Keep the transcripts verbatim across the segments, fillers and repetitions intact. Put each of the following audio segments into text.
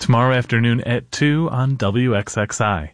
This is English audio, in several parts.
tomorrow afternoon at two on W X X I.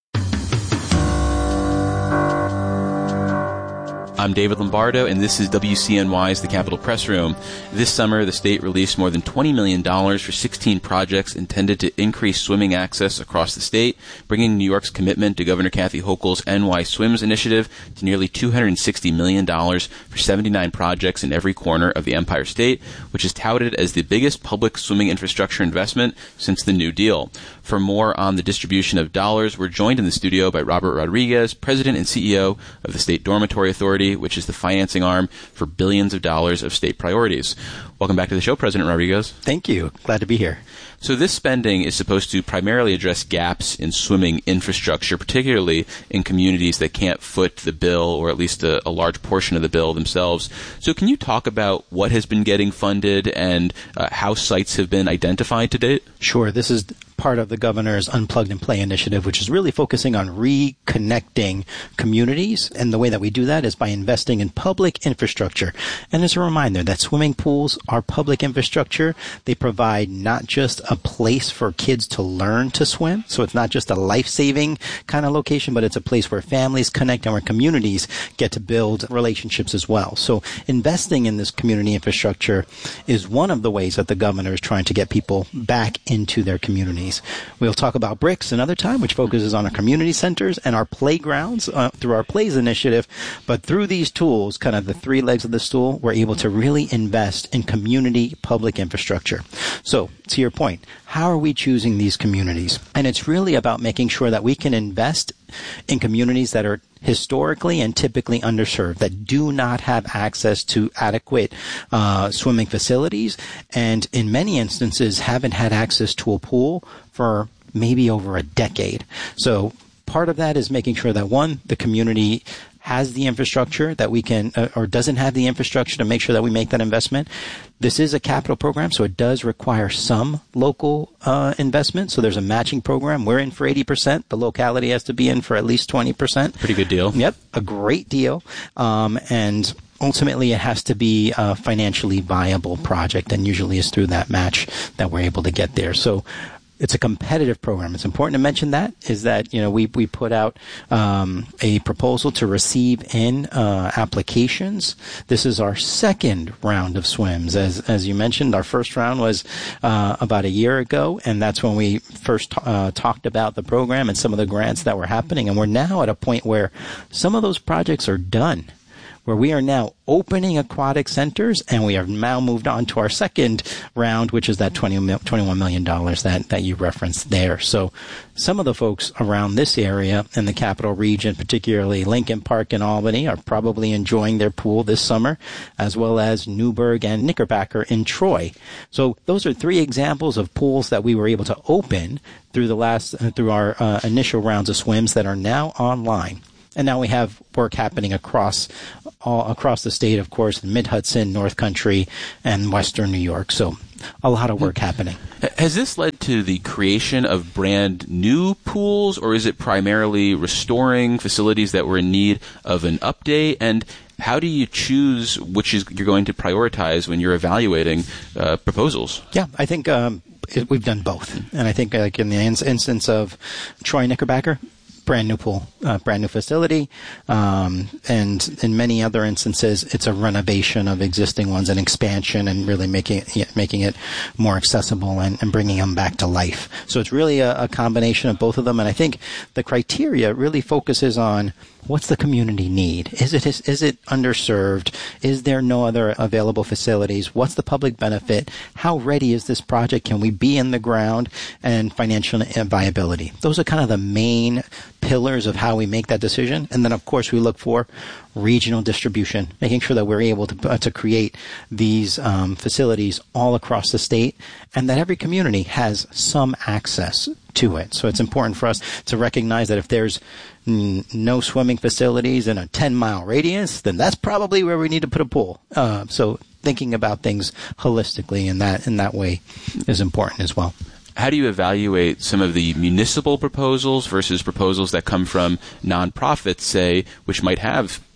I'm David Lombardo, and this is W C N Y's The Capitol Press Room. This summer, the state released more than twenty million dollars for sixteen projects intended to increase swimming access across the state, bringing New York's commitment to Governor Kathy Hochul's N Y Swims initiative to nearly two hundred sixty million dollars for seventy-nine projects in every corner of the Empire State, which is touted as the biggest public swimming infrastructure investment since the New Deal. For more on the distribution of dollars, we're joined in the studio by Robert Rodriguez, President and C E O of the State Dormitory Authority, which is the financing arm for billions of dollars of state priorities. Welcome back to the show, President Rodriguez. Thank you. Glad to be here. So this spending is supposed to primarily address gaps in swimming infrastructure, particularly in communities that can't foot the bill, or at least a, a large portion of the bill themselves. So can you talk about what has been getting funded and uh, how sites have been identified to date? Sure. This is part of the governor's Unplugged and Play initiative, which is really focusing on reconnecting communities. And the way that we do that is by investing in public infrastructure. And as a reminder that swimming pools are public infrastructure. They provide not just a place for kids to learn to swim. So it's not just a life-saving kind of location, but it's a place where families connect and where communities get to build relationships as well. So investing in this community infrastructure is one of the ways that the governor is trying to get people back into their communities. We'll talk about Bricks another time, which focuses on our community centers and our playgrounds uh, through our Plays initiative. But through these tools, kind of the three legs of the stool, we're able to really invest in community public infrastructure. So, to your point, how are we choosing these communities? And it's really about making sure that we can invest in communities that are historically and typically underserved, that do not have access to adequate uh, swimming facilities, and in many instances haven't had access to a pool for maybe over a decade. So part of that is making sure that, one, the community has the infrastructure that we can, uh, or doesn't have the infrastructure to make sure that we make that investment. This is a capital program, so it does require some local uh, investment. So there's a matching program. We're in for eighty percent. The locality has to be in for at least twenty percent. Pretty good deal. Yep, a great deal. Um, and ultimately, it has to be a financially viable project, and usually is through that match that we're able to get there. So it's a competitive program. It's important to mention that, is that, you know, we, we put out um, a proposal to receive in uh, applications. This is our second round of swims. As as you mentioned, our first round was uh, about a year ago, and that's when we first t- uh, talked about the program and some of the grants that were happening. And we're now at a point where some of those projects are done, where we are now opening aquatic centers, and we have now moved on to our second round, which is that twenty, twenty-one million dollars that, that you referenced there. So some of the folks around this area in the capital region, particularly Lincoln Park and Albany, are probably enjoying their pool this summer, as well as Newburgh and Knickerbocker in Troy. So those are three examples of pools that we were able to open through the last, through our uh, initial rounds of swims that are now online. And now we have work happening across all across the state, of course, in Mid-Hudson, North Country, and Western New York. So a lot of work happening. Has this led to the creation of brand new pools, or is it primarily restoring facilities that were in need of an update? And how do you choose which is you're going to prioritize when you're evaluating uh, proposals? Yeah, I think um, it, we've done both. And I think like in the in- instance of Troy Knickerbocker, brand new pool, uh, brand new facility, um, and in many other instances, it's a renovation of existing ones, an expansion, and really making it, making it more accessible and, and bringing them back to life. So it's really a, a combination of both of them, and I think the criteria really focuses on what's the community need? Is it is, is it underserved? Is there no other available facilities? What's the public benefit? How ready is this project? Can we be in the ground? And financial viability. Those are kind of the main pillars of how we make that decision. And then, of course, we look for regional distribution, making sure that we're able to uh, to create these um, facilities all across the state, and that every community has some access to it. So it's important for us to recognize that if there's n- no swimming facilities in a ten-mile radius, then that's probably where we need to put a pool. Uh, so thinking about things holistically in that in that way is important as well. How do you evaluate some of the municipal proposals versus proposals that come from nonprofits, say, which might have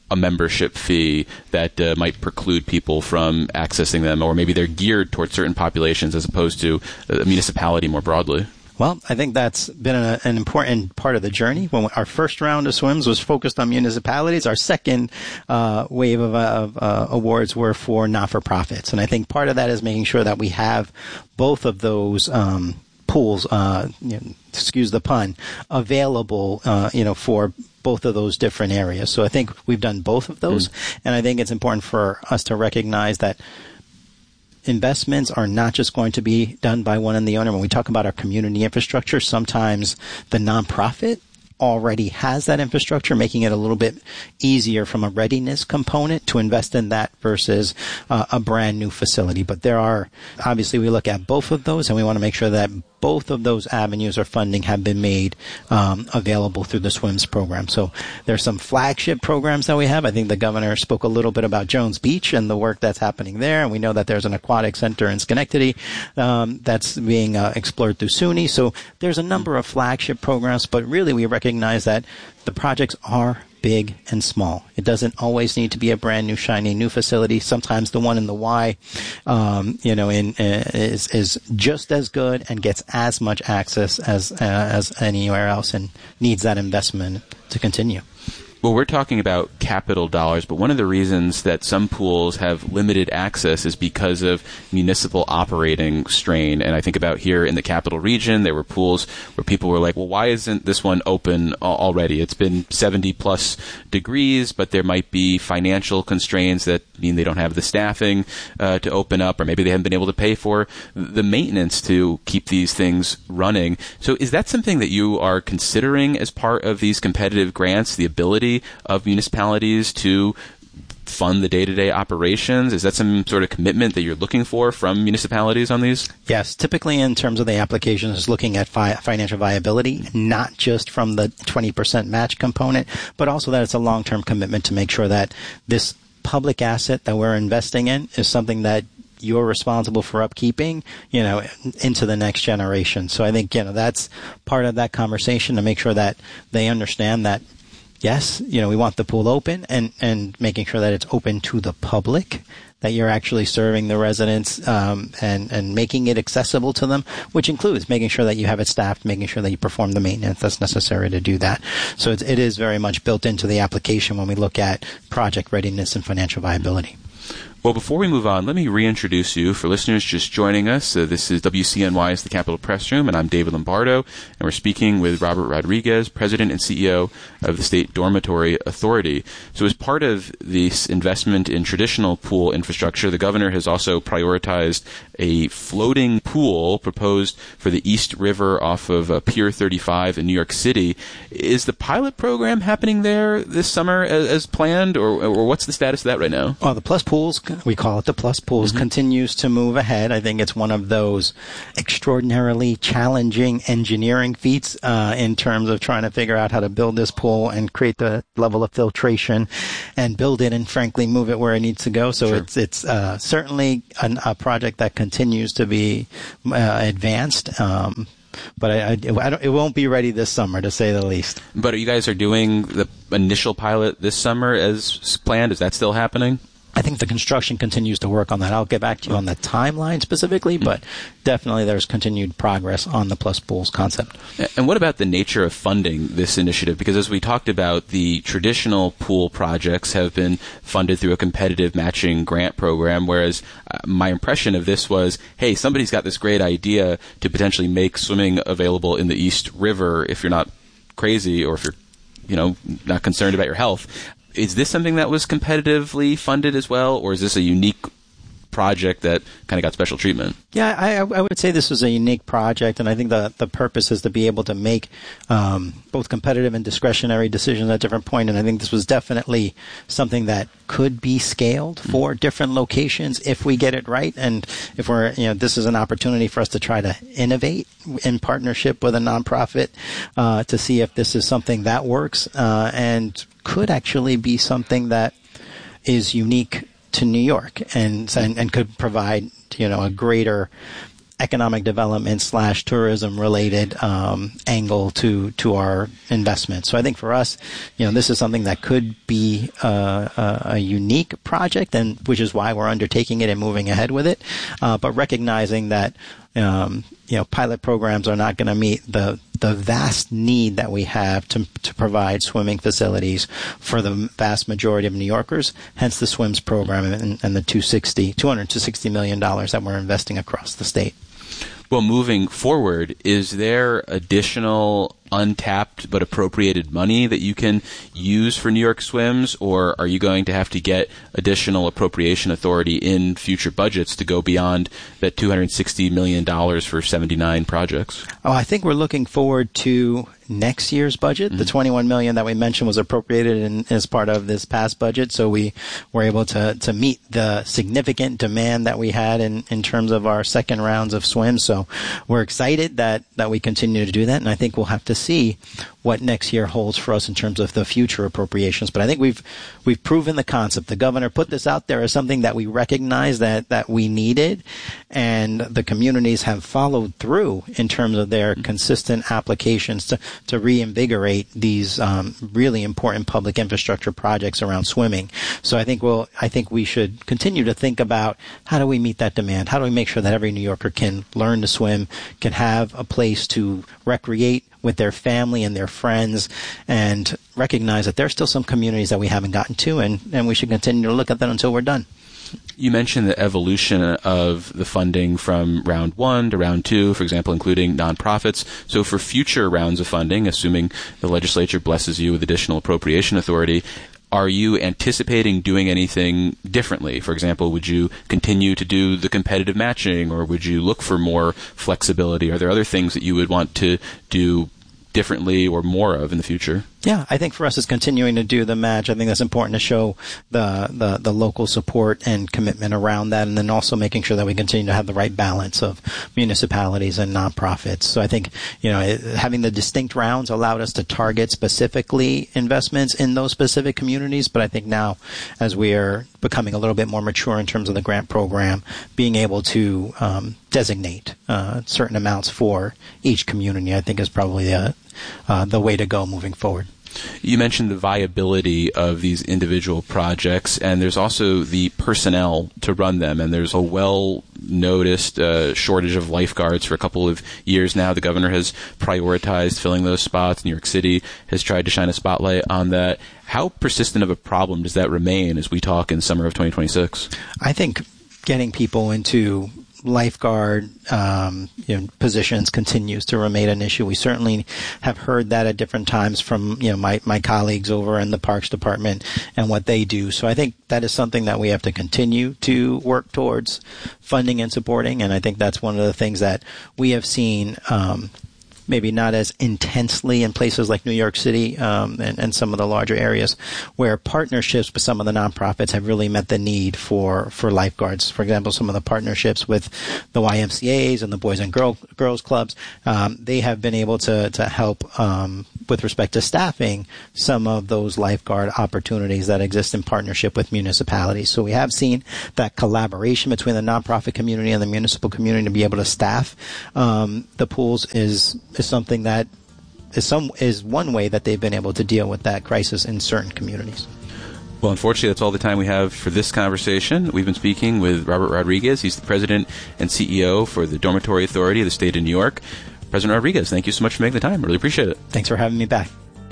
a membership fee that uh, might preclude people from accessing them, or maybe they're geared towards certain populations as opposed to a municipality more broadly? Well, I think that's been a, an important part of the journey. When our first round of swims was focused on municipalities, our second uh, wave of, of uh, awards were for not-for-profits. And I think part of that is making sure that we have both of those um, pools, uh, you know, excuse the pun, available, uh, you know, for both of those different areas. So I think we've done both of those. Mm. And I think it's important for us to recognize that investments are not just going to be done by one and the owner. When we talk about our community infrastructure, sometimes the nonprofit already has that infrastructure, making it a little bit easier from a readiness component to invest in that versus uh, a brand new facility. But there are, obviously, we look at both of those, and we want to make sure that both of those avenues of funding have been made um, available through the SWIMS program. So there's some flagship programs that we have. I think the governor spoke a little bit about Jones Beach and the work that's happening there. And we know that there's an aquatic center in Schenectady um, that's being uh, explored through SUNY. So there's a number of flagship programs, but really we recognize that the projects are big and small. It doesn't always need to be a brand new, shiny new facility. Sometimes the one in the Y, um, you know, in, uh, is is just as good and gets as much access as uh, as anywhere else, and needs that investment to continue. Well, we're talking about capital dollars, but one of the reasons that some pools have limited access is because of municipal operating strain. And I think about here in the capital region, there were pools where people were like, well, why isn't this one open already? It's been seventy plus degrees, but there might be financial constraints that mean they don't have the staffing uh, to open up, or maybe they haven't been able to pay for the maintenance to keep these things running. So is that something that you are considering as part of these competitive grants, the ability of municipalities to fund the day-to-day operations? Is that some sort of commitment that you're looking for from municipalities on these? Yes. Typically, in terms of the applications, is looking at fi- financial viability, not just from the twenty percent match component, but also that it's a long-term commitment to make sure that this public asset that we're investing in is something that you're responsible for upkeeping, you know, into the next generation. So I think, you know, that's part of that conversation, to make sure that they understand that, yes, you know, we want the pool open, and, and making sure that it's open to the public, that you're actually serving the residents um, and, and making it accessible to them, which includes making sure that you have it staffed, making sure that you perform the maintenance that's necessary to do that. So it's, it is very much built into the application when we look at project readiness and financial viability. Well, before we move on, let me reintroduce you. For listeners just joining us, uh, this is W C N Y's The Capitol Press Room, and I'm David Lombardo, and we're speaking with Robert Rodriguez, President and C E O of the State Dormitory Authority. So as part of this investment in traditional pool infrastructure, the governor has also prioritized a floating pool proposed for the East River off of uh, Pier thirty-five in New York City. Is the pilot program happening there this summer as, as planned, or, or what's the status of that right now? Well, the Plus Pools, we call it the Plus Pools, mm-hmm. continues to move ahead. I think it's one of those extraordinarily challenging engineering feats uh, in terms of trying to figure out how to build this pool and create the level of filtration and build it and, frankly, move it where it needs to go. So sure. it's it's uh, certainly an, a project that continues to be uh, advanced. Um, But I, I, I don't, it won't be ready this summer, to say the least. But you guys are doing the initial pilot this summer as planned? Is that still happening? I think the construction continues to work on that. I'll get back to you on the timeline specifically, but definitely there's continued progress on the Plus Pools concept. And what about the nature of funding this initiative? Because as we talked about, the traditional pool projects have been funded through a competitive matching grant program, whereas uh, my impression of this was, hey, somebody's got this great idea to potentially make swimming available in the East River if you're not crazy, or if you're, you know, not concerned about your health. Is this something that was competitively funded as well, or is this a unique project that kind of got special treatment? Yeah, I, I would say this was a unique project, and I think the, the purpose is to be able to make um, both competitive and discretionary decisions at different points, and I think this was definitely something that could be scaled for different locations if we get it right, and if we're, you know, this is an opportunity for us to try to innovate in partnership with a nonprofit uh, to see if this is something that works uh, and could actually be something that is unique to New York and, and and could provide, you know, a greater economic development slash tourism related um, angle to to our investment. So I think for us, you know, this is something that could be uh, a, a unique project, and which is why we're undertaking it and moving ahead with it. Uh, but recognizing that um, you know, pilot programs are not going to meet the the vast need that we have to to provide swimming facilities for the vast majority of New Yorkers. Hence the SWIMS program and, and the two hundred sixty million dollars that we're investing across the state. Well, moving forward, is there additional untapped but appropriated money that you can use for New York Swims, or are you going to have to get additional appropriation authority in future budgets to go beyond that two hundred sixty million dollars for seventy-nine projects? Oh, I think we're looking forward to next year's budget. Mm-hmm. The twenty-one million dollars that we mentioned was appropriated in, as part of this past budget, so we were able to, to meet the significant demand that we had in, in terms of our second rounds of swims. So we're excited that, that we continue to do that, and I think we'll have to see what next year holds for us in terms of the future appropriations. But I think we've we've proven the concept. The governor put this out there as something that we recognize that, that we needed, and the communities have followed through in terms of their consistent applications to, to reinvigorate these um, really important public infrastructure projects around swimming. So I think we'll I think we should continue to think about how do we meet that demand? How do we make sure that every New Yorker can learn to swim, can have a place to recreate with their family and their friends, and recognize that there are still some communities that we haven't gotten to, and, and we should continue to look at that until we're done. You mentioned the evolution of the funding from round one to round two, for example, including nonprofits. So for future rounds of funding, assuming the legislature blesses you with additional appropriation authority, are you anticipating doing anything differently? For example, would you continue to do the competitive matching, or would you look for more flexibility? Are there other things that you would want to do differently or more of in the future? Yeah, I think for us it's continuing to do the match. I think that's important to show the, the, the local support and commitment around that, and then also making sure that we continue to have the right balance of municipalities and nonprofits. So I think, you know, it, having the distinct rounds allowed us to target specifically investments in those specific communities, but I think now, as we are becoming a little bit more mature in terms of the grant program, being able to um, designate uh, certain amounts for each community, I think is probably the, uh, the way to go moving forward. You mentioned the viability of these individual projects, and there's also the personnel to run them, and there's a well-noticed uh, shortage of lifeguards for a couple of years now. The governor has prioritized filling those spots. New York City has tried to shine a spotlight on that. How persistent of a problem does that remain as we talk in summer of twenty twenty-six? I think getting people into lifeguard um, you know, positions continues to remain an issue. We certainly have heard that at different times from you know my, my colleagues over in the Parks Department and what they do. So I think that is something that we have to continue to work towards funding and supporting, and I think that's one of the things that we have seen um, maybe not as intensely in places like New York City um, and, and some of the larger areas, where partnerships with some of the nonprofits have really met the need for, for lifeguards. For example, some of the partnerships with the Y M C As and the Boys and Girl, Girls Clubs, um, they have been able to, to help um, with respect to staffing some of those lifeguard opportunities that exist in partnership with municipalities. So we have seen that collaboration between the nonprofit community and the municipal community to be able to staff um, the pools is is something that is some is one way that they've been able to deal with that crisis in certain communities. Well, unfortunately, that's all the time we have for this conversation. We've been speaking with Robert Rodriguez. He's the president and C E O for the Dormitory Authority of the State of New York. President Rodriguez, thank you so much for making the time. Really appreciate it. Thanks for having me back.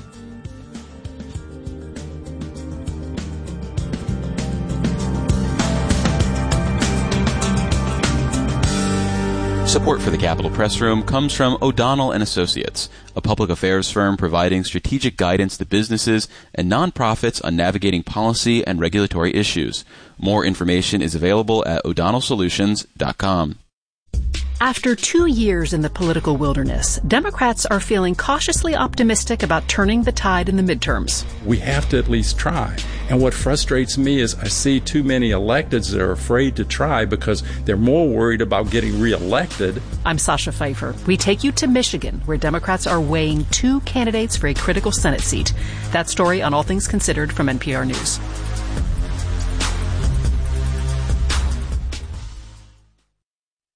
Support for the Capitol Press Room comes from O'Donnell and Associates, a public affairs firm providing strategic guidance to businesses and nonprofits on navigating policy and regulatory issues. More information is available at o'donnell solutions dot com. After two years in the political wilderness, Democrats are feeling cautiously optimistic about turning the tide in the midterms. We have to at least try. And what frustrates me is I see too many electeds that are afraid to try because they're more worried about getting reelected. I'm Sasha Pfeiffer. We take you to Michigan, where Democrats are weighing two candidates for a critical Senate seat. That story on All Things Considered from N P R News.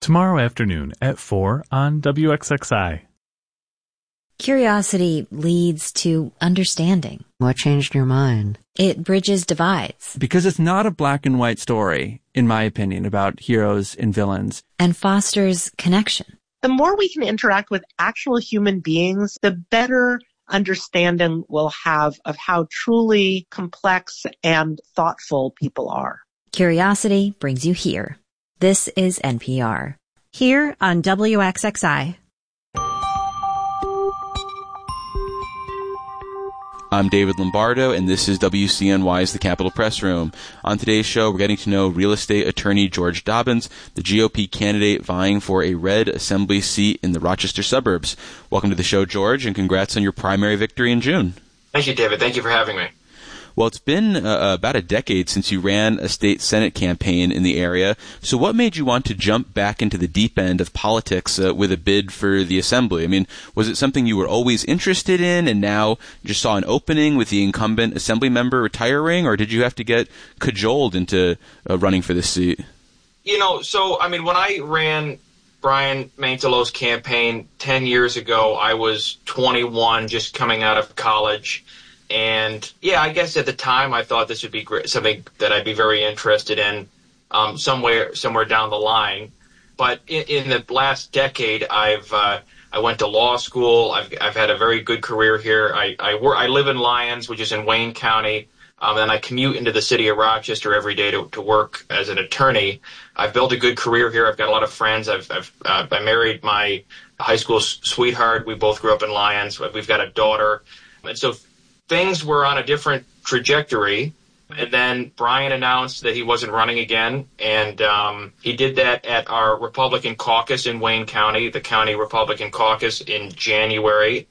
Tomorrow afternoon at four on W X X I. Curiosity leads to understanding. What changed your mind? It bridges divides. Because it's not a black and white story, in my opinion, about heroes and villains. And fosters connection. The more we can interact with actual human beings, the better understanding we'll have of how truly complex and thoughtful people are. Curiosity brings you here. This is N P R. Here on W X X I. I'm David Lombardo, and this is W C N Y's The Capitol Press Room. On today's show, we're getting to know real estate attorney George Dobbins, the G O P candidate vying for a red assembly seat in the Rochester suburbs. Welcome to the show, George, and congrats on your primary victory in June. Thank you, David. Thank you for having me. Well, it's been uh, about a decade since you ran a state Senate campaign in the area. So what made you want to jump back into the deep end of politics uh, with a bid for the Assembly? I mean, was it something you were always interested in and now just saw an opening with the incumbent Assembly member retiring, or did you have to get cajoled into uh, running for this seat? You know, so, I mean, when I ran Brian Mantelo's campaign ten years ago, I was twenty-one, just coming out of college. And, yeah, I guess at the time I thought this would be great, something that I'd be very interested in um, somewhere somewhere down the line. But in, in the last decade, I've uh, I went to law school. I've I've had a very good career here. I I, work, I live in Lyons, which is in Wayne County, um, and I commute into the city of Rochester every day to, to work as an attorney. I've built a good career here. I've got a lot of friends. I've, I've uh, I married my high school sweetheart. We both grew up in Lyons. We've got a daughter. And so things were on a different trajectory, and then Brian announced that he wasn't running again, and um, he did that at our Republican caucus in Wayne County, the county Republican caucus in January,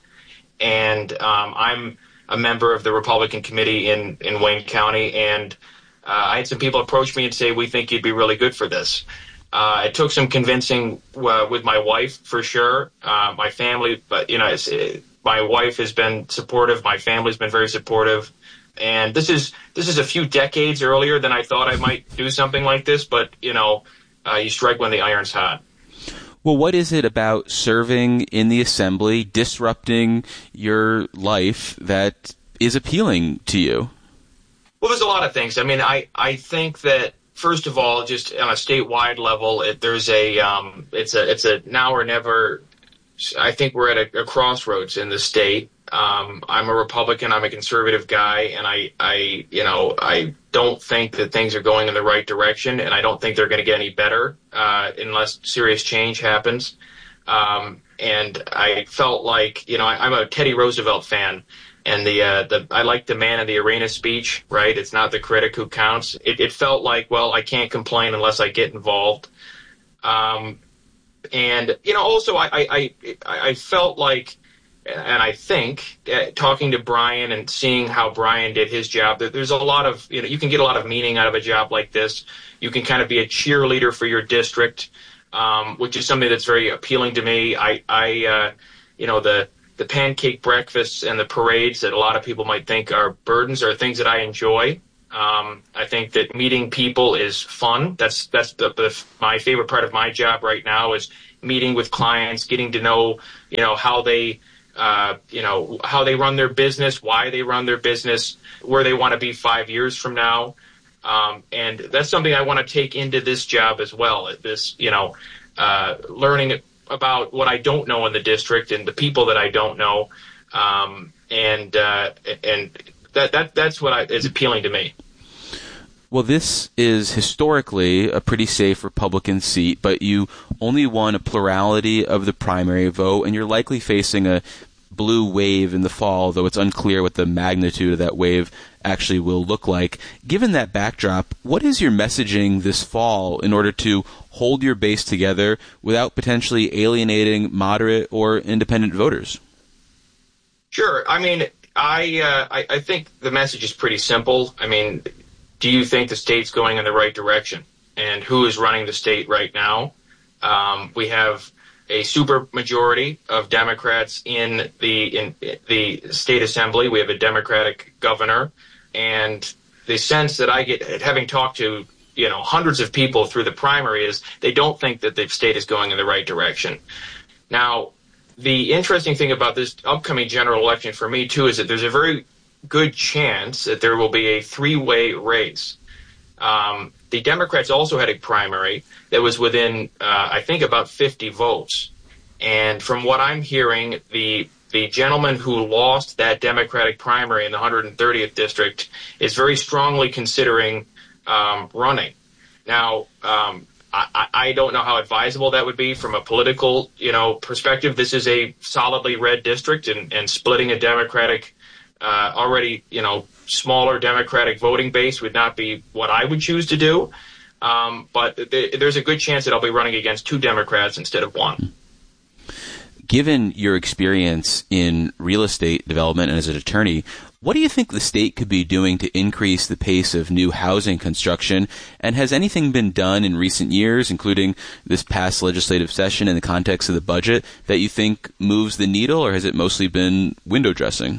and um, I'm a member of the Republican committee in, in Wayne County, and uh, I had some people approach me and say, we think you'd be really good for this. Uh, it took some convincing uh, with my wife, for sure, uh, my family, but, you know, it's, it, my wife has been supportive. My family's been very supportive. And this is this is a few decades earlier than I thought I might do something like this. But, you know, uh, you strike when the iron's hot. Well, what is it about serving in the Assembly, disrupting your life, that is appealing to you? Well, there's a lot of things. I mean, I, I think that, first of all, just on a statewide level, it, there's a um, it's a it's a now or never. I think we're at a, a crossroads in the state. Um, I'm a Republican. I'm a conservative guy, and I, I, you know, I don't think that things are going in the right direction, and I don't think they're going to get any better uh, unless serious change happens. Um, and I felt like, you know, I, I'm a Teddy Roosevelt fan, and the uh, the I like the man in the arena speech, right? It's not the critic who counts. It, it felt like, well, I can't complain unless I get involved. Um, And, you know, also I, I, I felt like, and I think, uh, talking to Brian and seeing how Brian did his job, that there's a lot of, you know, you can get a lot of meaning out of a job like this. You can kind of be a cheerleader for your district, um, which is something that's very appealing to me. I, I uh, you know, the, the pancake breakfasts and the parades that a lot of people might think are burdens are things that I enjoy. Um, I think that meeting people is fun. That's that's the, the, my favorite part of my job right now is meeting with clients, getting to know, you know, how they, uh, you know, how they run their business, why they run their business, where they want to be five years from now. Um, and that's something I want to take into this job as well. This, you know, uh, learning about what I don't know in the district and the people that I don't know, um, and uh, and. That that that's what I, is appealing to me. Well, this is historically a pretty safe Republican seat, but you only won a plurality of the primary vote, and you're likely facing a blue wave in the fall, though it's unclear what the magnitude of that wave actually will look like. Given that backdrop, what is your messaging this fall in order to hold your base together without potentially alienating moderate or independent voters? Sure. I mean, I, uh, I I think the message is pretty simple. I mean, do you think the state's going in the right direction? And who is running the state right now? Um, we have a super majority of Democrats in the in the state assembly. We have a Democratic governor, and the sense that I get, having talked to you know, hundreds of people through the primary is they don't think that the state is going in the right direction. Now, the interesting thing about this upcoming general election for me, too, is that there's a very good chance that there will be a three-way race. Um, the Democrats also had a primary that was within, uh, I think, about fifty votes. And from what I'm hearing, the the gentleman who lost that Democratic primary in the one hundred thirtieth district is very strongly considering um, running. Now, um, I, I don't know how advisable that would be from a political, you know, perspective. This is a solidly red district, and, and splitting a Democratic, uh, already, you know, smaller Democratic voting base would not be what I would choose to do. Um, but th- there's a good chance that I'll be running against two Democrats instead of one. Given your experience in real estate development and as an attorney, what do you think the state could be doing to increase the pace of new housing construction? And has anything been done in recent years, including this past legislative session in the context of the budget, that you think moves the needle, or has it mostly been window dressing?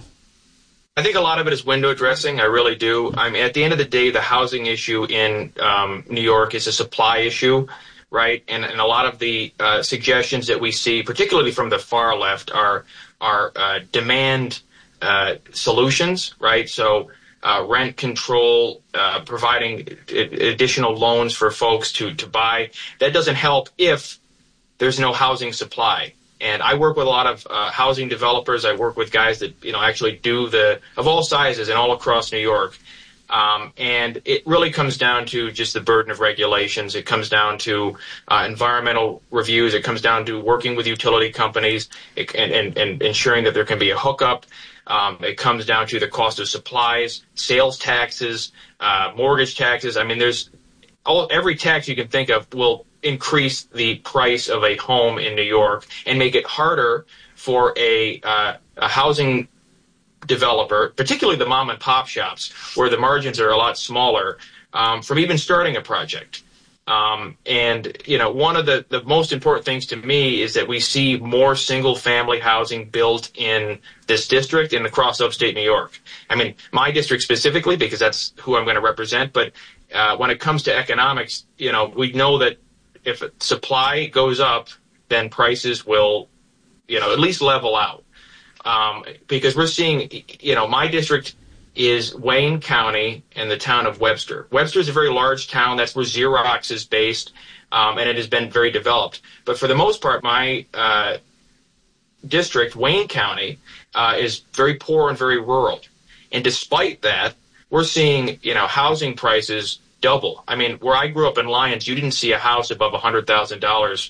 I think a lot of it is window dressing. I really do. I mean, at the end of the day, the housing issue in um, New York is a supply issue, right? And, and a lot of the uh, suggestions that we see, particularly from the far left, are are uh, demand uh, solutions, right? So uh, rent control, uh, providing additional loans for folks to, to buy. That doesn't help if there's no housing supply. And I work with a lot of uh, housing developers. I work with guys that, you know, actually do the, of all sizes and all across New York. Um, and it really comes down to just the burden of regulations. It comes down to uh, environmental reviews. It comes down to working with utility companies it, and, and, and ensuring that there can be a hookup. Um, it comes down to the cost of supplies, sales taxes, uh, mortgage taxes. I mean, there's all, every tax you can think of will increase the price of a home in New York and make it harder for a, uh, a housing developer, particularly the mom and pop shops, where the margins are a lot smaller, um, from even starting a project. Um, and, you know, one of the, the most important things to me is that we see more single-family housing built in this district and across upstate New York. I mean, my district specifically, because that's who I'm going to represent, but uh, when it comes to economics, you know, we know that if supply goes up, then prices will, you know, at least level out. Um, because we're seeing, you know, my district is Wayne County and the town of Webster. Webster is a very large town. That's where Xerox is based, um, and it has been very developed. But for the most part, my uh, district, Wayne County, uh, is very poor and very rural. And despite that, we're seeing, you know, housing prices double. I mean, where I grew up in Lyons, you didn't see a house above one hundred thousand dollars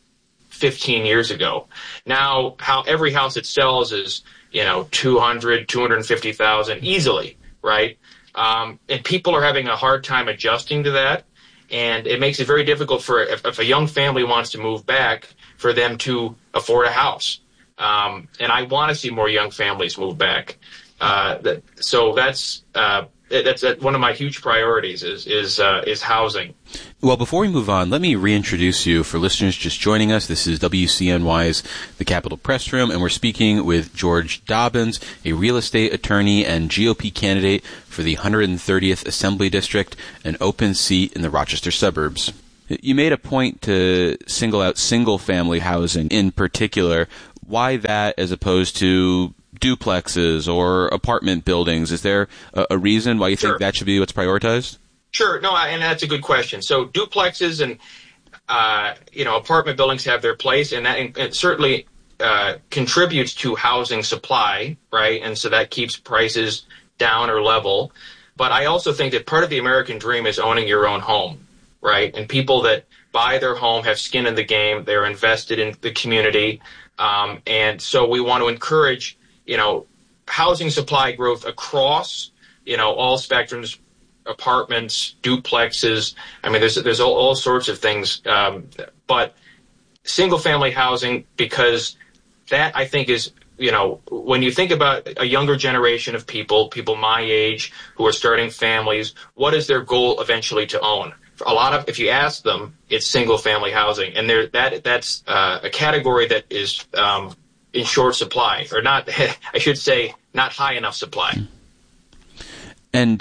fifteen years ago. Now, how every house it sells is, you know, two hundred, two hundred fifty thousand easily, right? Um, and people are having a hard time adjusting to that. And it makes it very difficult for, if, if a young family wants to move back, for them to afford a house. Um, and I want to see more young families move back. Uh, that, so that's, uh, that's one of my huge priorities is, is, uh, is housing. Well, before we move on, let me reintroduce you for listeners just joining us. This is W C N Y's The Capitol Press Room, and we're speaking with George Dobbins, a real estate attorney and G O P candidate for the one hundred thirtieth Assembly District, an open seat in the Rochester suburbs. You made a point to single out single-family housing in particular. Why that as opposed to duplexes or apartment buildings? Is there a, a reason why you Sure. think that should be what's prioritized? Sure. No, and that's a good question. So duplexes and, uh, you know, apartment buildings have their place, and that it certainly uh, contributes to housing supply, right? And so that keeps prices down or level. But I also think that part of the American dream is owning your own home, right? And people that buy their home have skin in the game. They're invested in the community. Um, and so we want to encourage, you know, housing supply growth across, you know, all spectrums, apartments, duplexes. I mean, there's there's all, all sorts of things. Um, but single-family housing, because that, I think, is, you know, when you think about a younger generation of people, people my age who are starting families, what is their goal eventually to own? A lot of, if you ask them, it's single-family housing, and there that that's uh, a category that is um, in short supply, or not. I should say, not high enough supply. And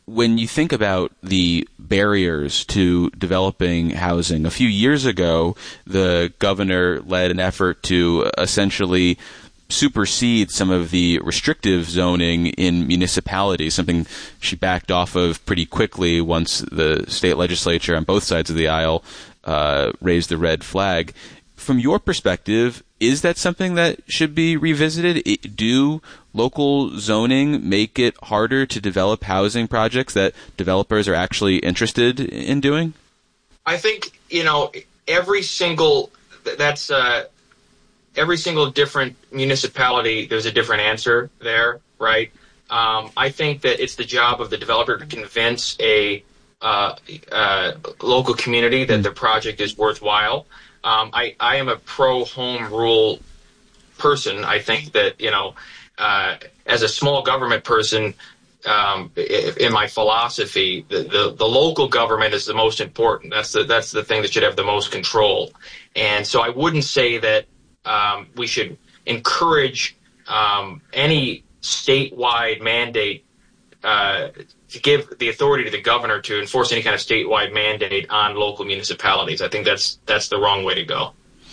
when you think about the barriers to developing housing, a few years ago, the governor led an effort to essentially supersede some of the restrictive zoning in municipalities, something she backed off of pretty quickly once the state legislature on both sides of the aisle uh, raised the red flag. From your perspective, is that something that should be revisited? It, do local zoning make it harder to develop housing projects that developers are actually interested in doing? I think, you know, every single, that's, uh, every single different municipality, there's a different answer there, right? Um, I think that it's the job of the developer to convince a uh, uh, local community that their project is worthwhile. Um, I, I am a pro-home rule person. I think that, you know, uh, as a small government person, um, in my philosophy, the, the, the local government is the most important. That's the, that's the thing that should have the most control. And so I wouldn't say that um, we should encourage um, any statewide mandate uh, to give the authority to the governor to enforce any kind of statewide mandate on local municipalities. I think that's that's the wrong way to go.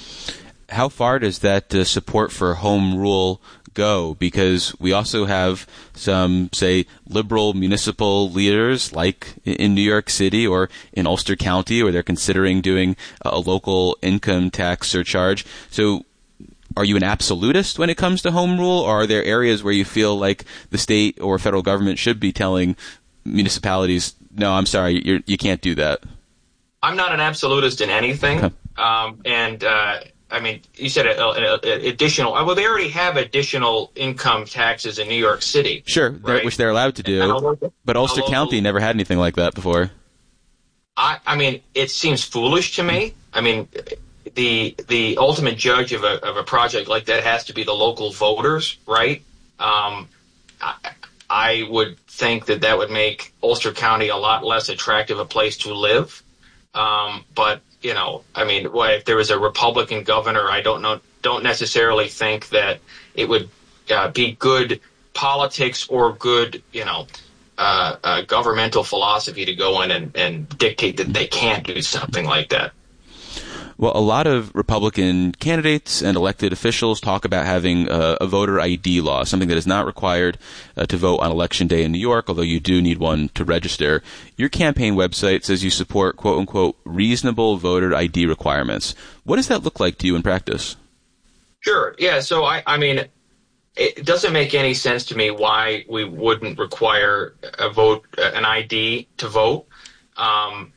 How far does that uh, support for home rule go? Because we also have some, say, liberal municipal leaders like in New York City or in Ulster County, where they're considering doing a local income tax surcharge. So are you an absolutist when it comes to home rule, or are there areas where you feel like the state or federal government should be telling municipalities, no, I'm sorry, you're, you can't do that? I'm not an absolutist in anything. Okay. Um, and, uh, I mean, you said a, a, a additional, well, they already have additional income taxes in New York City. Sure, right? Which they're allowed to do. But Ulster County never had anything like that before. I, I mean, it seems foolish to me. I mean, the the ultimate judge of a of a project like that has to be the local voters, right? Um, I, I would think that that would make Ulster County a lot less attractive a place to live. Um, but you know, I mean, well, if there was a Republican governor, I don't know, don't necessarily think that it would uh, be good politics or good, you know, uh, uh, governmental philosophy to go in and, and dictate that they can't do something like that. Well, a lot of Republican candidates and elected officials talk about having a, a voter I D law, something that is not required uh, to vote on Election Day in New York, although you do need one to register. Your campaign website says you support, quote unquote, reasonable voter I D requirements. What does that look like to you in practice? Sure. Yeah. So, I, I mean, it doesn't make any sense to me why we wouldn't require a vote, an I D to vote. Um,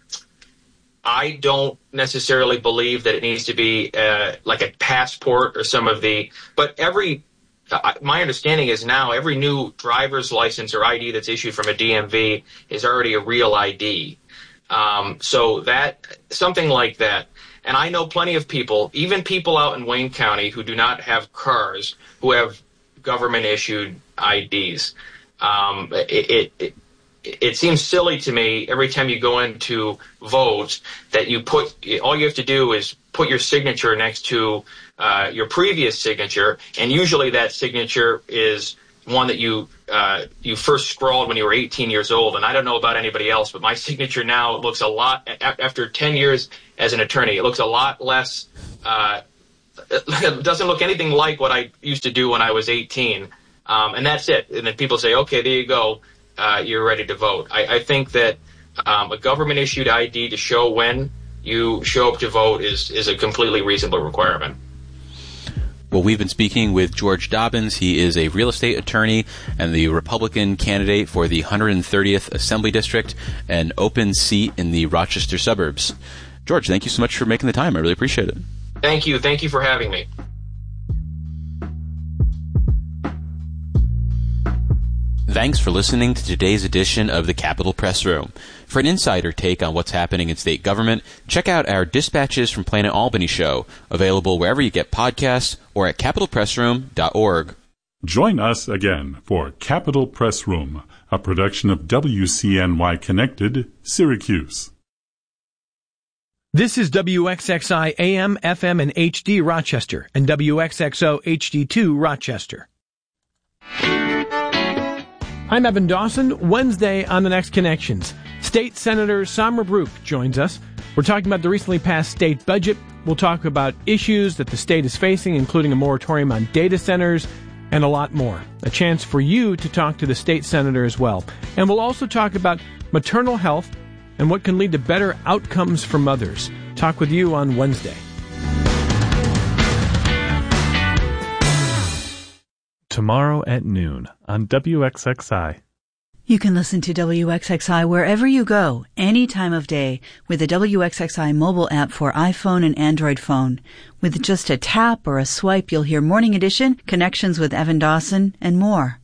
I don't necessarily believe that it needs to be uh, like a passport or some of the, but every, uh, my understanding is now every new driver's license or I D that's issued from a D M V is already a real I D. Um, so that, something like that. And I know plenty of people, even people out in Wayne County who do not have cars, who have government issued I Ds. Um, it, it, it It seems silly to me every time you go in to vote that you put, all you have to do is put your signature next to uh, your previous signature, and usually that signature is one that you uh, you first scrawled when you were eighteen years old. And I don't know about anybody else, but my signature now looks a lot, after ten years as an attorney, it looks a lot less, uh, it doesn't look anything like what I used to do when I was eighteen. Um, and that's it. And then people say, okay, there you go. Uh, you're ready to vote. I, I think that um, a government-issued I D to show when you show up to vote is, is a completely reasonable requirement. Well, we've been speaking with George Dobbins. He is a real estate attorney and the Republican candidate for the one hundred thirtieth Assembly District, an open seat in the Rochester suburbs. George, thank you so much for making the time. I really appreciate it. Thank you. Thank you for having me. Thanks for listening to today's edition of the Capitol Press Room. For an insider take on what's happening in state government, check out our Dispatches from Planet Albany show, available wherever you get podcasts or at capitol press room dot org. Join us again for Capitol Press Room, a production of W C N Y Connected, Syracuse. This is W X X I A M, F M, and H D Rochester, and W X X O H D two Rochester. I'm Evan Dawson. Wednesday on The Next Connections, State Senator Sam Rabruk joins us. We're talking about the recently passed state budget. We'll talk about issues that the state is facing, including a moratorium on data centers and a lot more. A chance for you to talk to the state senator as well. And we'll also talk about maternal health and what can lead to better outcomes for mothers. Talk with you on Wednesday. Tomorrow at noon on W X X I. You can listen to W X X I wherever you go, any time of day, with the W X X I mobile app for iPhone and Android phone. With just a tap or a swipe, you'll hear Morning Edition, Connections with Evan Dawson, and more.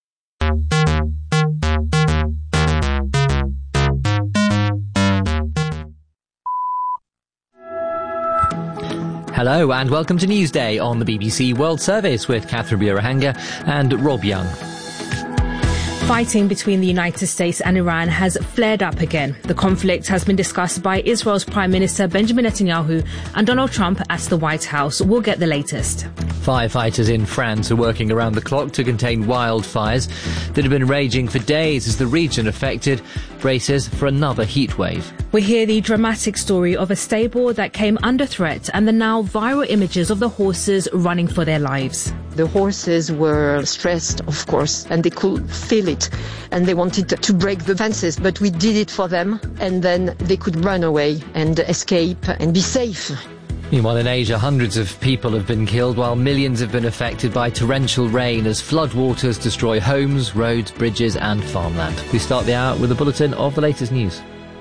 Hello and welcome to Newsday on the B B C World Service with Catherine Birahanga and Rob Young. Fighting between the United States and Iran has flared up again. The conflict has been discussed by Israel's Prime Minister Benjamin Netanyahu and Donald Trump at the White House. We'll get the latest. Firefighters in France are working around the clock to contain wildfires that have been raging for days as the region affected braces for another heat wave. We hear the dramatic story of a stable that came under threat and the now viral images of the horses running for their lives. The horses were stressed, of course, and they could feel it. And they wanted to break the fences, but we did it for them. And then they could run away and escape and be safe. Meanwhile, in Asia, hundreds of people have been killed while millions have been affected by torrential rain as floodwaters destroy homes, roads, bridges and farmland. We start the hour with a bulletin of the latest news.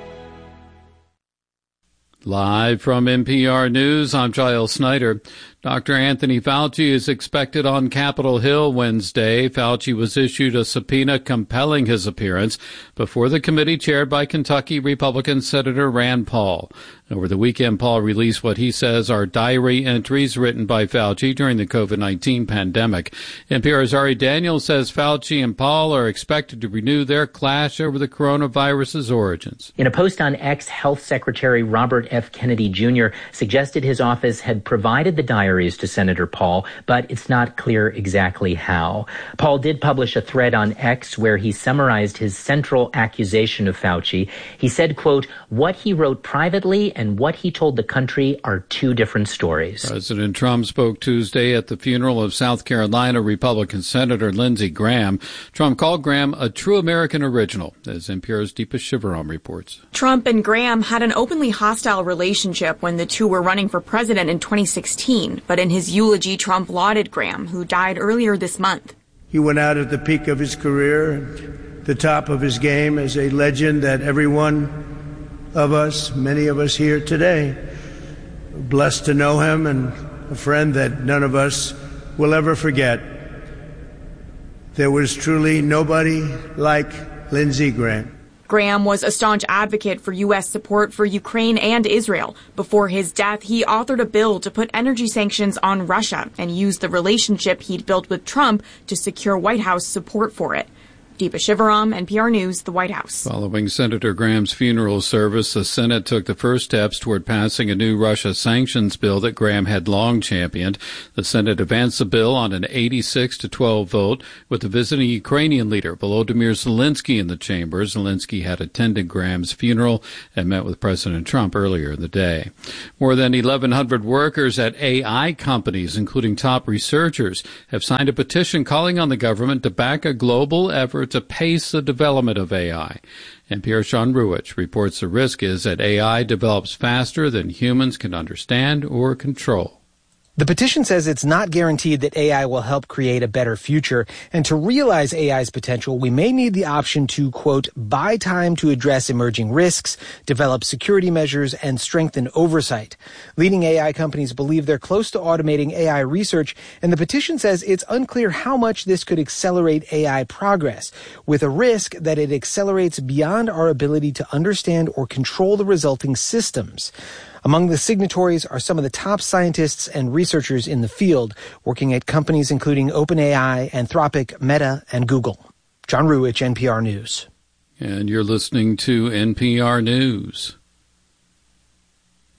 Live from N P R News, I'm Giles Snyder. Doctor Anthony Fauci is expected on Capitol Hill Wednesday. Fauci was issued a subpoena compelling his appearance before the committee chaired by Kentucky Republican Senator Rand Paul. Over the weekend, Paul released what he says are diary entries written by Fauci during the COVID nineteen pandemic. N P R's Ari Daniels says Fauci and Paul are expected to renew their clash over the coronavirus's origins. In a post on X, Health Secretary Robert F. Kennedy Junior suggested his office had provided the diary to Senator Paul, but it's not clear exactly how. Paul did publish a thread on X where he summarized his central accusation of Fauci. He said, quote, "What he wrote privately and what he told the country are two different stories." President Trump spoke Tuesday at the funeral of South Carolina Republican Senator Lindsey Graham. Trump called Graham a true American original, as N P R's Deepa Shivaram reports. Trump and Graham had an openly hostile relationship when the two were running for president in twenty sixteen. But in his eulogy, Trump lauded Graham, who died earlier this month. He went out at the peak of his career, the top of his game, as a legend that every one of us, many of us here today, are blessed to know him, and a friend that none of us will ever forget. There was truly nobody like Lindsey Graham. Graham was a staunch advocate for U S support for Ukraine and Israel. Before his death, he authored a bill to put energy sanctions on Russia and used the relationship he'd built with Trump to secure White House support for it. Deepa Shivaram, N P R News, the White House. Following Senator Graham's funeral service, the Senate took the first steps toward passing a new Russia sanctions bill that Graham had long championed. The Senate advanced the bill on an eighty-six to twelve vote with the visiting Ukrainian leader Volodymyr Zelensky in the chamber. Zelensky had attended Graham's funeral and met with President Trump earlier in the day. More than eleven hundred workers at A I companies, including top researchers, have signed a petition calling on the government to back a global effort to pace the development of A I. N P R's Sean Ruwich reports the risk is that A I develops faster than humans can understand or control. The petition says it's not guaranteed that A I will help create a better future, and to realize A I's potential, we may need the option to, quote, buy time to address emerging risks, develop security measures, and strengthen oversight. Leading A I companies believe they're close to automating A I research, and the petition says it's unclear how much this could accelerate A I progress, with a risk that it accelerates beyond our ability to understand or control the resulting systems. Among the signatories are some of the top scientists and researchers in the field, working at companies including OpenAI, Anthropic, Meta, and Google. John Ruwich, N P R News. And you're listening to N P R News.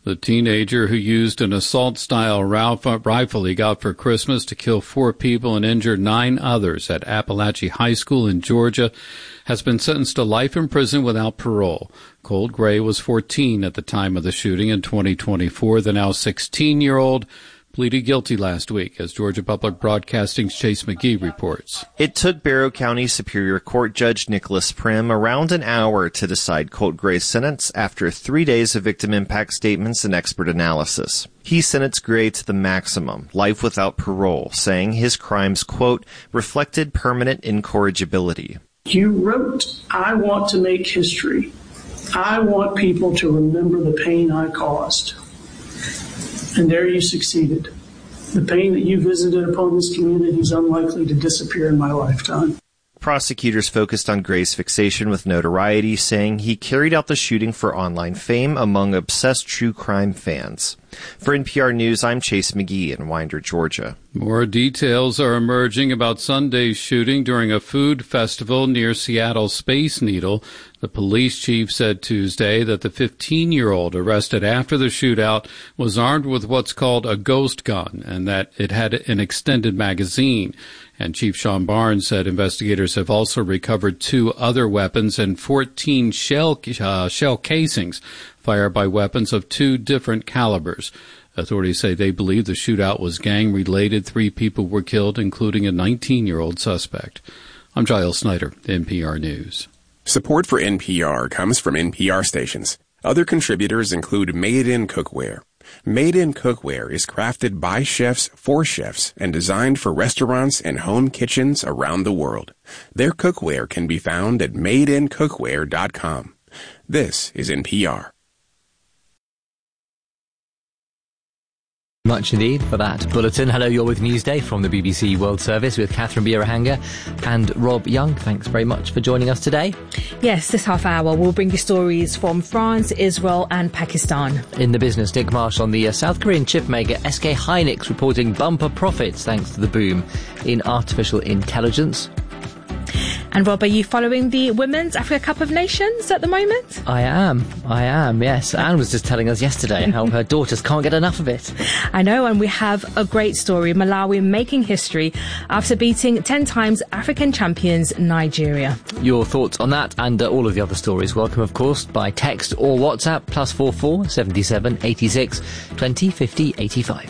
The teenager who used an assault-style rifle he got for Christmas to kill four people and injure nine others at Appalachia High School in Georgia has been sentenced to life in prison without parole. Colt Gray was fourteen at the time of the shooting in twenty twenty-four. The now sixteen-year-old pleaded guilty last week, as Georgia Public Broadcasting's Chase McGee reports. It took Barrow County Superior Court Judge Nicholas Prim around an hour to decide Colt Gray's sentence after three days of victim impact statements and expert analysis. He sentenced Gray to the maximum, life without parole, saying his crimes, quote, reflected permanent incorrigibility. You wrote, I want to make history. I want people to remember the pain I caused. And there you succeeded. The pain that you visited upon this community is unlikely to disappear in my lifetime. Prosecutors focused on Gray's fixation with notoriety, saying he carried out the shooting for online fame among obsessed true crime fans. For N P R News, I'm Chase McGee in Winder, Georgia. More details are emerging about Sunday's shooting during a food festival near Seattle's Space Needle. The police chief said Tuesday that the fifteen-year-old arrested after the shootout was armed with what's called a ghost gun and that it had an extended magazine. And Chief Sean Barnes said investigators have also recovered two other weapons and fourteen shell, uh, shell casings fired by weapons of two different calibers. Authorities say they believe the shootout was gang-related. Three people were killed, including a nineteen-year-old suspect. I'm Giles Snyder, N P R News. Support for N P R comes from N P R stations. Other contributors include Made In Cookware. Made In Cookware is crafted by chefs for chefs and designed for restaurants and home kitchens around the world. Their cookware can be found at made in cookware dot com. This is N P R. Much indeed for that bulletin. Hello, you're with Newsday from the B B C World Service with Catherine Bierahanga and Rob Young. Thanks very much for joining us today. Yes, this half hour we'll bring you stories from France, Israel and Pakistan. In the business, Nick Marsh on the uh, South Korean chip maker S K Hynix reporting bumper profits thanks to the boom in artificial intelligence. And Rob, are you following the Women's Africa Cup of Nations at the moment? I am, I am, yes. Anne was just telling us yesterday how her daughters can't get enough of it. I know, and we have a great story. Malawi making history after beating ten times African champions Nigeria. Your thoughts on that and uh, all of the other stories, welcome of course by text or WhatsApp, plus four four seventy seven eighty six twenty fifty eighty five.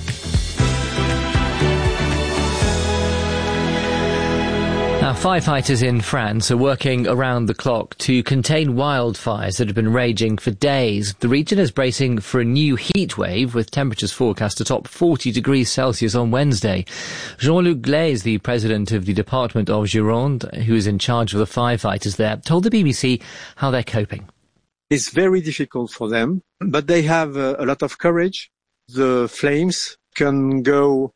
Now, firefighters in France are working around the clock to contain wildfires that have been raging for days. The region is bracing for a new heat wave with temperatures forecast to top forty degrees Celsius on Wednesday. Jean-Luc Glaise, the president of the Department of Gironde, who is in charge of the firefighters there, told the B B C how they're coping. It's very difficult for them, but they have uh, a lot of courage. The flames can go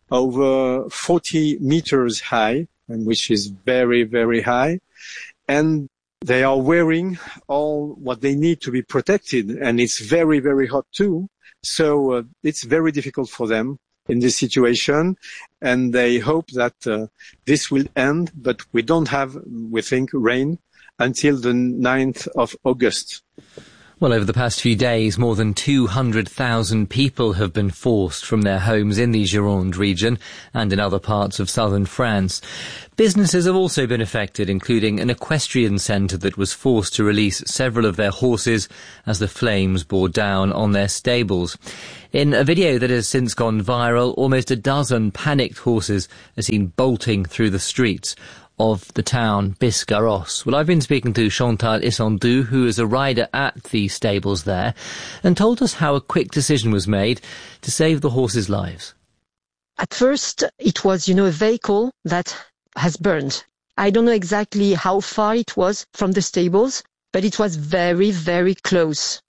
over forty meters high, which is very, very high. And they are wearing all what they need to be protected. And it's very, very hot too. So uh, it's very difficult for them in this situation. And they hope that uh, this will end. But we don't have, we think, rain until the ninth of August. Well, over the past few days, more than two hundred thousand people have been forced from their homes in the Gironde region and in other parts of southern France. Businesses have also been affected, including an equestrian centre that was forced to release several of their horses as the flames bore down on their stables. In a video that has since gone viral, almost a dozen panicked horses are seen bolting through the streets of the town Biscarrosse. Well, I've been speaking to Chantal Issandou, who is a rider at the stables there, and told us how a quick decision was made to save the horses' lives. At first, it was, you know, a vehicle that has burned. I don't know exactly how far it was from the stables, but it was very, very close.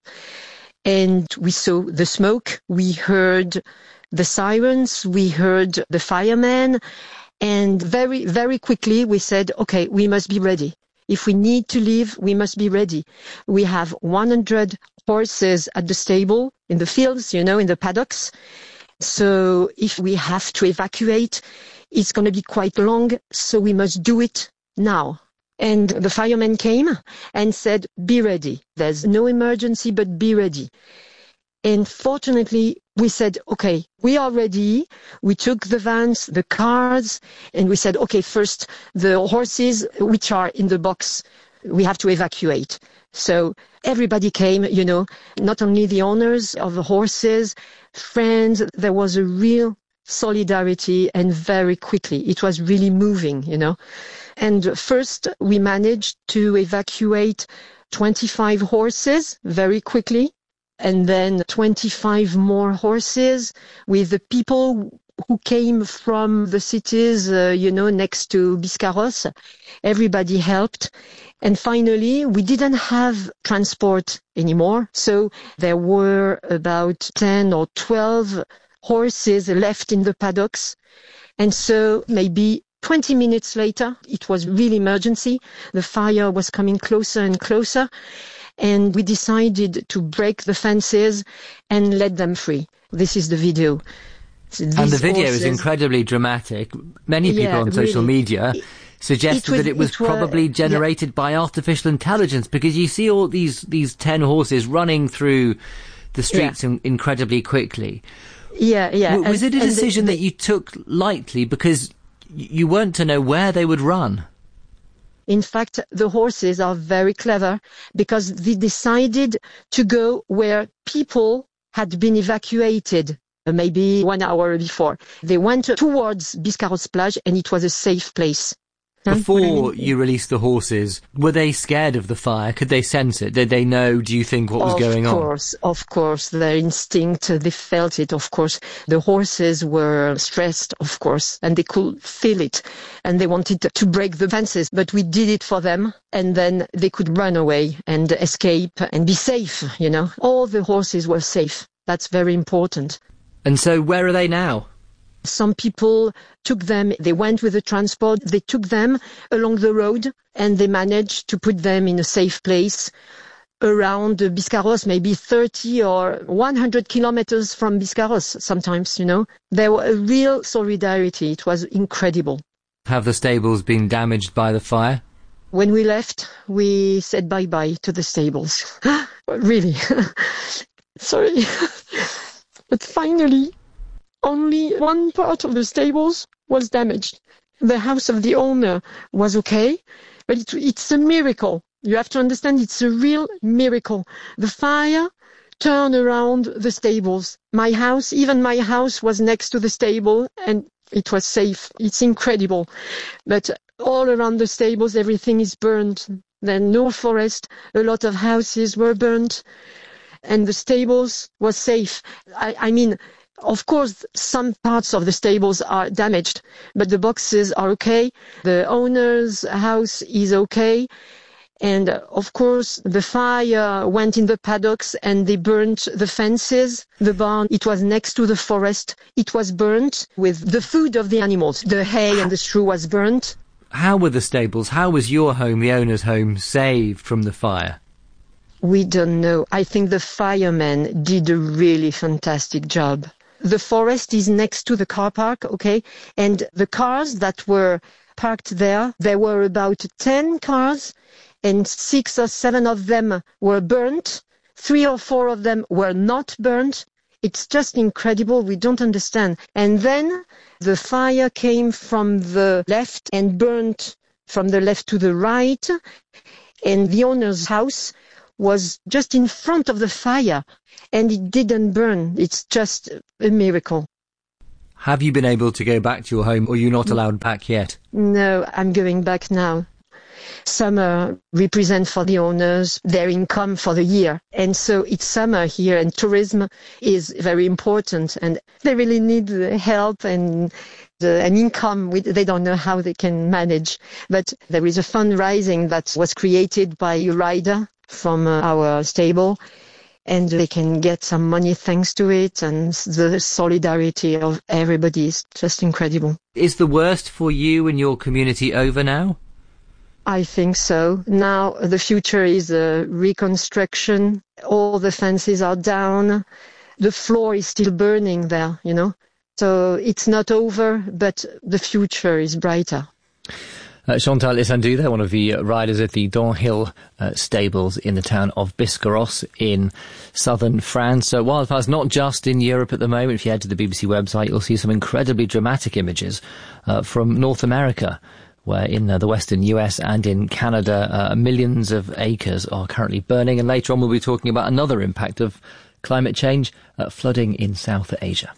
And we saw the smoke, we heard the sirens, we heard the firemen, and very, very quickly we said, okay, we must be ready. If we need to leave, we must be ready. We have one hundred horses at the stable, in the fields, you know, in the paddocks. So if we have to evacuate, it's going to be quite long, so we must do it now. And the firemen came and said, be ready. There's no emergency, but be ready. And fortunately, we said, okay, we are ready. We took the vans, the cars, and we said, okay, first, the horses which are in the box, we have to evacuate. So everybody came, you know, not only the owners of the horses, friends, there was a real solidarity, and very quickly. It was really moving, you know. And first, we managed to evacuate twenty-five horses very quickly, and then twenty-five more horses with the people who came from the cities, uh, you know, next to Biscarrosse. Everybody helped. And finally, we didn't have transport anymore. So there were about ten or twelve horses left in the paddocks. And so maybe twenty minutes later, it was really emergency. The fire was coming closer and closer. And we decided to break the fences and let them free. This is the video. So and the video horses, is incredibly dramatic. Many people yeah, on social really. media suggested it was, that it was it probably were, generated yeah. by artificial intelligence, because you see all these, these ten horses running through the streets yeah. in, incredibly quickly. Yeah, yeah. W- was and, it a decision the, the, that you took lightly because you weren't to know where they would run? In fact, the horses are very clever because they decided to go where people had been evacuated uh, maybe one hour before. They went towards Biscarrosse Plage, and it was a safe place. Before you released the horses, were they scared of the fire? Could they sense it? Did they know, do you think, what was of going on? Of course, of course. Their instinct, they felt it, of course. The horses were stressed, of course, and they could feel it. And they wanted to break the fences, but we did it for them. And then they could run away and escape and be safe, you know. All the horses were safe. That's very important. And so where are they now? Some people took them, they went with the transport, they took them along the road, and they managed to put them in a safe place around Biscarrosse, maybe thirty or one hundred kilometers from Biscarrosse sometimes, you know. There was a real solidarity. It was incredible. Have the stables been damaged by the fire? When we left, we said bye-bye to the stables. Really. Sorry. But finally, only one part of the stables was damaged. The house of the owner was okay, but it, it's a miracle. You have to understand, it's a real miracle. The fire turned around the stables. My house, even my house was next to the stable, and it was safe. It's incredible. But all around the stables, everything is burned. Then no forest, a lot of houses were burned, and the stables was safe. I, I mean, of course, some parts of the stables are damaged, but the boxes are okay. The owner's house is okay. And uh, of course, the fire went in the paddocks and they burnt the fences. The barn, it was next to the forest. It was burnt with the food of the animals. The hay and the straw was burnt. How were the stables? How was your home, the owner's home, saved from the fire? We don't know. I think the firemen did a really fantastic job. The forest is next to the car park, okay? And the cars that were parked there, there were about ten cars, and six or seven of them were burnt. Three or four of them were not burnt. It's just incredible. We don't understand. And then the fire came from the left and burnt from the left to the right. And the owner's house was just in front of the fire, and it didn't burn. It's just a miracle. Have you been able to go back to your home, or are you not allowed back yet? No, I'm going back now. Summer represents for the owners their income for the year. And so it's summer here, and tourism is very important, and they really need help and the, an income. They don't know how they can manage. But there is a fundraising that was created by Urida from uh, our stable, and they can get some money thanks to it, and the solidarity of everybody is just incredible. Is the worst for you and your community over now? I think so. Now the future is a reconstruction. All the fences are down. The floor is still burning there, you know. So it's not over, but the future is brighter. Uh, Chantal Issandou there, one of the riders at the Donhill uh, stables in the town of Biscarrosse in southern France. So wildfires not just in Europe at the moment. If you head to the B B C website, you'll see some incredibly dramatic images uh, from North America, where in uh, the western U S and in Canada, uh, millions of acres are currently burning. And later on, we'll be talking about another impact of climate change, uh, flooding in South Asia.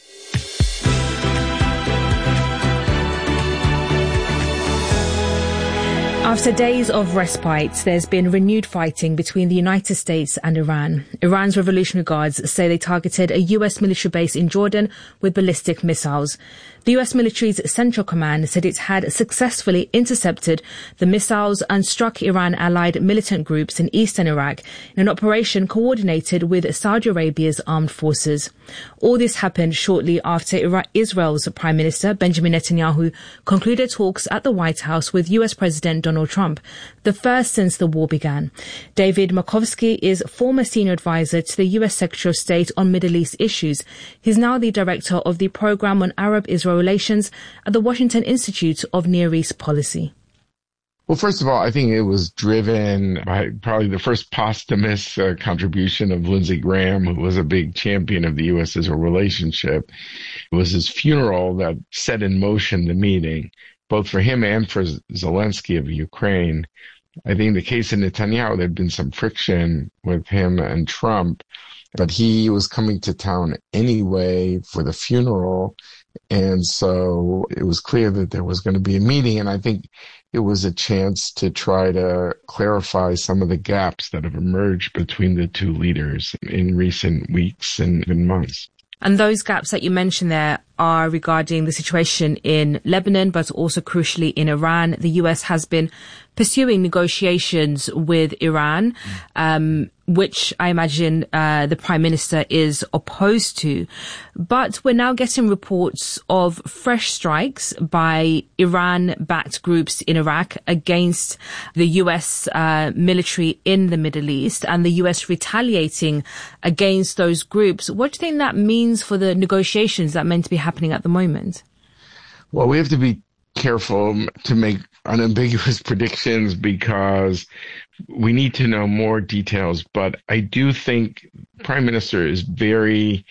After days of respite, there's been renewed fighting between the United States and Iran. Iran's Revolutionary Guards say they targeted a U S military base in Jordan with ballistic missiles. The U S military's Central Command said it had successfully intercepted the missiles and struck Iran-allied militant groups in eastern Iraq in an operation coordinated with Saudi Arabia's armed forces. All this happened shortly after Israel's Prime Minister Benjamin Netanyahu concluded talks at the White House with U S President Donald Trump, the first since the war began. David Markovsky is former senior advisor to the U S Secretary of State on Middle East issues. He's now the director of the Program on Arab-Israel Relations at the Washington Institute of Near East Policy. Well, first of all, I think it was driven by probably the first posthumous uh, contribution of Lindsey Graham, who was a big champion of the U S Israel relationship. It was his funeral that set in motion the meeting, both for him and for Zelensky of Ukraine. I think in the case of Netanyahu, there had been some friction with him and Trump, but he was coming to town anyway for the funeral. And so it was clear that there was going to be a meeting. And I think it was a chance to try to clarify some of the gaps that have emerged between the two leaders in recent weeks and even months. And those gaps that you mentioned there are regarding the situation in Lebanon, but also crucially in Iran. The U S has been pursuing negotiations with Iran, um, which I imagine uh, the Prime Minister is opposed to. But we're now getting reports of fresh strikes by Iran-backed groups in Iraq against the U S uh, military in the Middle East, and the U S retaliating against those groups. What do you think that means for the negotiations that are meant to be happening at the moment? Well, we have to be careful to make unambiguous predictions because we need to know more details. But I do think Prime Minister is very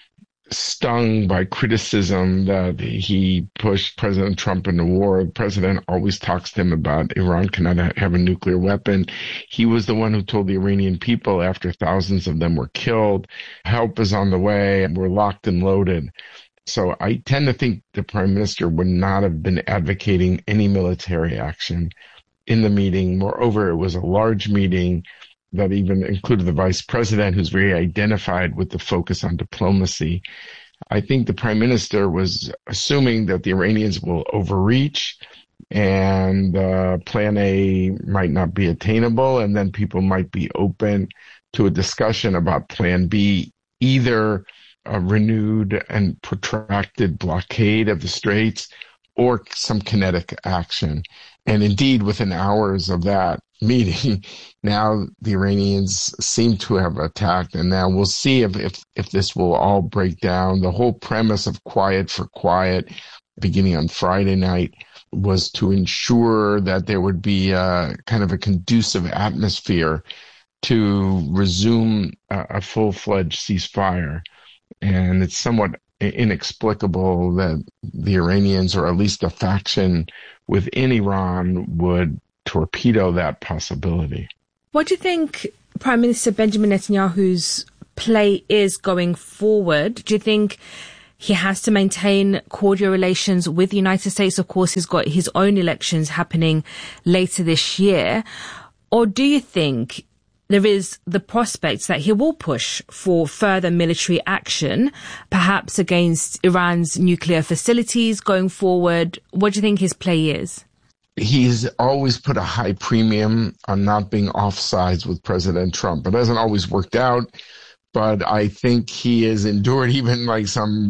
stung by criticism that he pushed President Trump into war. The president always talks to him about Iran cannot have a nuclear weapon. He was the one who told the Iranian people after thousands of them were killed, help is on the way, and we're locked and loaded. So I tend to think the Prime Minister would not have been advocating any military action in the meeting. Moreover, it was a large meeting that even included the Vice President, who's very identified with the focus on diplomacy. I think the Prime Minister was assuming that the Iranians will overreach and uh, Plan A might not be attainable, and then people might be open to a discussion about Plan B, either a renewed and protracted blockade of the Straits or some kinetic action. And indeed, within hours of that meeting, now the Iranians seem to have attacked, and now we'll see if, if, if this will all break down. The whole premise of quiet for quiet, beginning on Friday night, was to ensure that there would be a kind of a conducive atmosphere to resume a, a full-fledged ceasefire. And it's somewhat inexplicable that the Iranians, or at least a faction within Iran, would torpedo that possibility. What do you think Prime Minister Benjamin Netanyahu's play is going forward? Do you think he has to maintain cordial relations with the United States? Of course, he's got his own elections happening later this year. Or do you think there is the prospect that he will push for further military action, perhaps against Iran's nuclear facilities going forward? What do you think his play is? He's always put a high premium on not being offsides with President Trump. It hasn't always worked out, but I think he has endured even like some